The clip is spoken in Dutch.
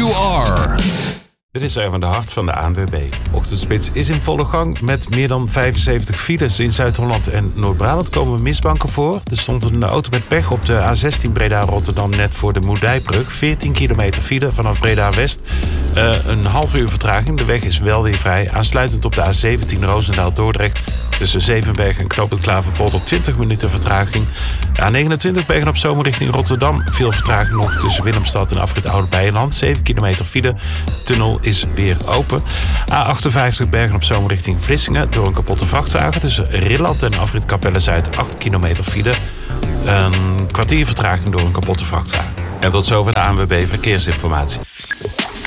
You are. Dit is Erwin de Hart van de ANWB. Ochtendspits is in volle gang met meer dan 75 files. In Zuid-Holland en Noord-Brabant komen misbanken voor. Er stond een auto met pech op de A16 Breda-Rotterdam net voor de Moerdijkbrug. 14 kilometer file vanaf Breda-West. Een half uur vertraging. De weg is wel weer vrij. Aansluitend op de A17 Roosendaal-Dordrecht. Tussen Zevenberg en Knoop het Klaverpolder 20 minuten vertraging. A29 Bergen op Zoom richting Rotterdam. Veel vertraging nog tussen Willemstad en Afrit Oude Beijerland. 7 kilometer file. Tunnel is weer open. A58 Bergen op Zoom richting Vlissingen. Door een kapotte vrachtwagen tussen Rilland en Afrit Capelle-Zuid 8 kilometer file. Een kwartier vertraging door een kapotte vrachtwagen. En tot zover de ANWB Verkeersinformatie.